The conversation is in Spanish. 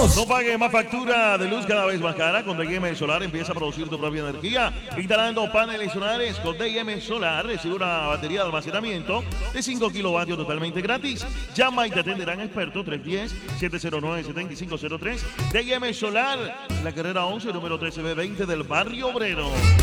No pague más factura de luz cada vez más cara. Con DM Solar empieza a producir tu propia energía. Instalando paneles solares con DM Solar, recibe una batería de almacenamiento de 5 kilovatios totalmente gratis. Llama y te atenderán expertos 310-709-7503. DM Solar, la carrera 11, número 13B20 del Barrio Obrero.